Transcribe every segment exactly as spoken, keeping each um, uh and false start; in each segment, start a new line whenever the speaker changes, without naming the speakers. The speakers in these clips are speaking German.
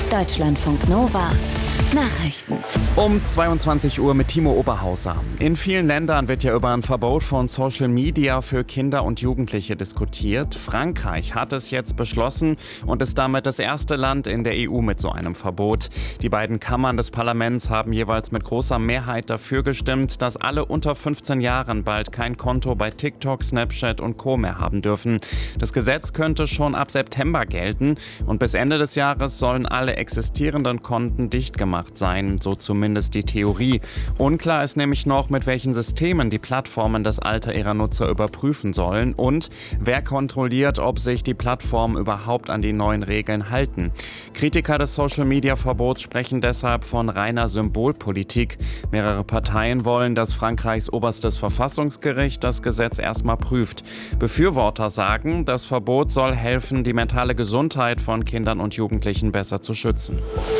Deutschlandfunk Nova Nachrichten.
Um zweiundzwanzig Uhr mit Timo Oberhauser. In vielen Ländern wird ja über ein Verbot von Social Media für Kinder und Jugendliche diskutiert. Frankreich hat es jetzt beschlossen und ist damit das erste Land in der E U mit so einem Verbot. Die beiden Kammern des Parlaments haben jeweils mit großer Mehrheit dafür gestimmt, dass alle unter fünfzehn Jahren bald kein Konto bei TikTok, Snapchat und Co. mehr haben dürfen. Das Gesetz könnte schon ab September gelten und bis Ende des Jahres sollen alle existierenden Konten dicht gemacht sein, so zumindest die Theorie. Unklar ist nämlich noch, mit welchen Systemen die Plattformen das Alter ihrer Nutzer überprüfen sollen und wer kontrolliert, ob sich die Plattformen überhaupt an die neuen Regeln halten. Kritiker des Social-Media-Verbots sprechen deshalb von reiner Symbolpolitik. Mehrere Parteien wollen, dass Frankreichs oberstes Verfassungsgericht das Gesetz erstmal prüft. Befürworter sagen, das Verbot soll helfen, die mentale Gesundheit von Kindern und Jugendlichen besser zu schützen.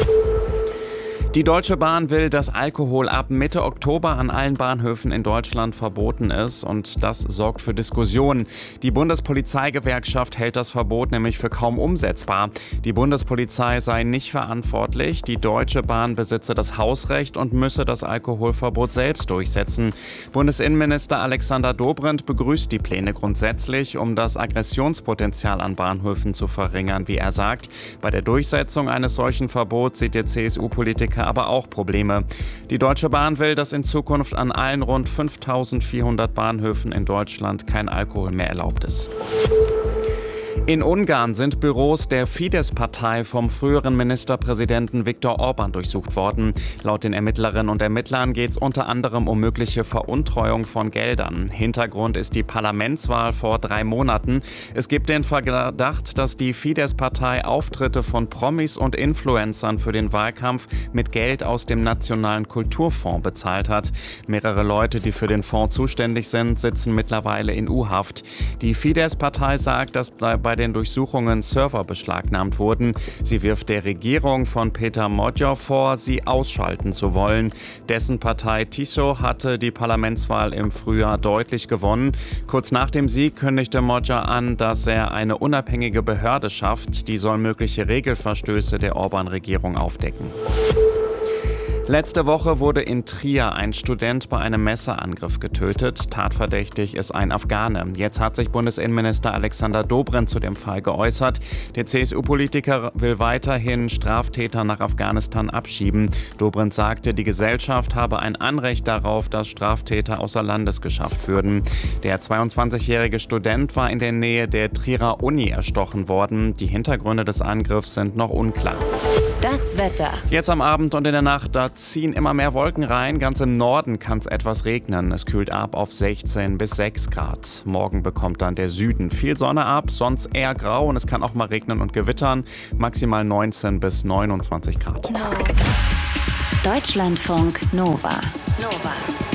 Die Deutsche Bahn will, dass Alkohol ab Mitte Oktober an allen Bahnhöfen in Deutschland verboten ist und das sorgt für Diskussionen. Die Bundespolizeigewerkschaft hält das Verbot nämlich für kaum umsetzbar. Die Bundespolizei sei nicht verantwortlich, die Deutsche Bahn besitze das Hausrecht und müsse das Alkoholverbot selbst durchsetzen. Bundesinnenminister Alexander Dobrindt begrüßt die Pläne grundsätzlich, um das Aggressionspotenzial an Bahnhöfen zu verringern, wie er sagt. Bei der Durchsetzung eines solchen Verbots sieht der C S U-Politiker aber auch Probleme. Die Deutsche Bahn will, dass in Zukunft an allen rund fünftausendvierhundert Bahnhöfen in Deutschland kein Alkohol mehr erlaubt ist. In Ungarn sind Büros der Fidesz-Partei vom früheren Ministerpräsidenten Viktor Orbán durchsucht worden. Laut den Ermittlerinnen und Ermittlern geht es unter anderem um mögliche Veruntreuung von Geldern. Hintergrund ist die Parlamentswahl vor drei Monaten. Es gibt den Verdacht, dass die Fidesz-Partei Auftritte von Promis und Influencern für den Wahlkampf mit Geld aus dem Nationalen Kulturfonds bezahlt hat. Mehrere Leute, die für den Fonds zuständig sind, sitzen mittlerweile in U-Haft. Die Fidesz-Partei sagt, dass bei den Durchsuchungen Server beschlagnahmt wurden. Sie wirft der Regierung von Peter Magyar vor, sie ausschalten zu wollen. Dessen Partei Tiso hatte die Parlamentswahl im Frühjahr deutlich gewonnen. Kurz nach dem Sieg kündigte Magyar an, dass er eine unabhängige Behörde schafft. Die soll mögliche Regelverstöße der Orbán-Regierung aufdecken. Letzte Woche wurde in Trier ein Student bei einem Messerangriff getötet. Tatverdächtig ist ein Afghane. Jetzt hat sich Bundesinnenminister Alexander Dobrindt zu dem Fall geäußert. Der C S U-Politiker will weiterhin Straftäter nach Afghanistan abschieben. Dobrindt sagte, die Gesellschaft habe ein Anrecht darauf, dass Straftäter außer Landes geschafft würden. Der zweiundzwanzigjährige Student war in der Nähe der Trierer Uni erstochen worden. Die Hintergründe des Angriffs sind noch unklar.
Das Wetter.
Jetzt am Abend und in der Nacht, da ziehen immer mehr Wolken rein. Ganz im Norden kann es etwas regnen. Es kühlt ab auf sechzehn bis sechs Grad. Morgen bekommt dann der Süden viel Sonne ab, sonst eher grau und es kann auch mal regnen und gewittern. Maximal neunzehn bis neunundzwanzig Grad.
No. Deutschlandfunk Nova. Nova.